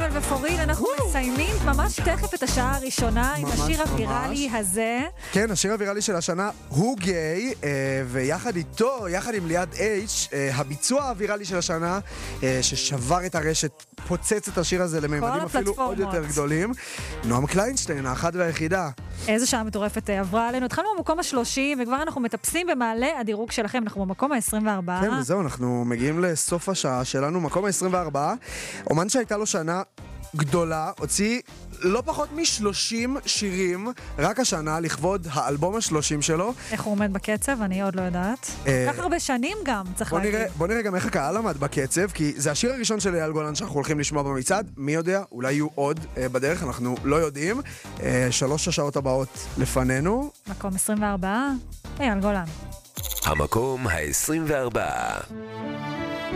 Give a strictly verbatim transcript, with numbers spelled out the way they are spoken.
ג' ופוריל, אנחנו מסיימים ממש תכף את השעה הראשונה עם השיר הוויראלי הזה. כן, השיר הוויראלי של השנה הוא גיי, ויחד איתו, יחד עם ליעד אייץ', הביצוע הוויראלי של השנה, ששבר את הרשת, פוצץ את השיר הזה לממדים אפילו עוד יותר גדולים. נועם קליינשטיין, האחת והיחידה. איזו שעה מטורפת עברה עלינו. התחלנו במקום השלושים, וכבר אנחנו מטפסים במעלה הדירוג שלכם. אנחנו במקום ה-עשרים וארבע. כן, וזהו, אנחנו מגיעים לסוף השעה שלנו, מקום ה-עשרים וארבע. אומן שהייתה לו שנה גדולה, הוציא לא פחות מ-שלושים שירים רק השנה לכבוד האלבום ה-שלושים שלו. איך הוא עומד בקצב? אני עוד לא יודעת. כל כך הרבה שנים גם, צריך להגיד. בוא נראה גם איך הקהל עמד בקצב, כי זה השיר הראשון של אייל גולן שאנחנו הולכים לשמוע במצעד. מי יודע? אולי יהיו עוד בדרך, אנחנו לא יודעים. שלוש השעות הבאות לפנינו. מקום עשרים וארבע, אייל גולן. המקום ה-עשרים וארבע.